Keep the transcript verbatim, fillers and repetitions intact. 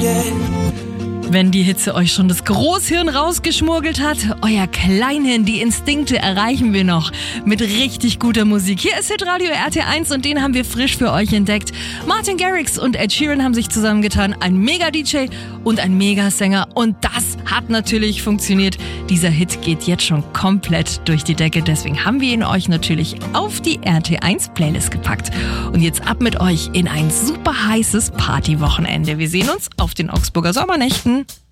Wenn die Hitze euch schon das Großhirn rausgeschmuggelt hat, euer Kleinhirn, die Instinkte erreichen wir noch mit richtig guter Musik. Hier ist Hitradio R T eins und den haben wir frisch für euch entdeckt. Martin Garrix und Ed Sheeran haben sich zusammengetan, ein Mega-D J und ein Mega-Sänger, und das hat natürlich funktioniert. Dieser Hit geht jetzt schon komplett durch die Decke, deswegen haben wir ihn euch natürlich auf die R T eins Playlist gepackt. Und jetzt ab mit euch in ein super heißes Partywochenende. Wir sehen uns auf den Augsburger Sommernächten.